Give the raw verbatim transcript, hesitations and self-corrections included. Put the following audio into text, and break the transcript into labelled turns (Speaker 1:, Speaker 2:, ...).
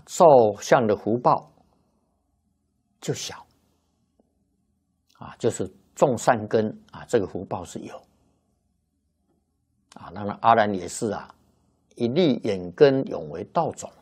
Speaker 1: 啊，造相的福报就小啊，就是种善根啊，这个福报是有啊。当然阿难也是啊，一粒眼根永为道种。